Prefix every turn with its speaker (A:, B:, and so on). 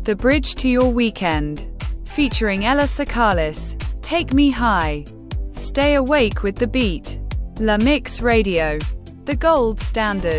A: The Bridge to Your Weekend. Featuring Ella Sakalis. Take Me High. Stay Awake with the Beat. La Mix Radio. The gold standard.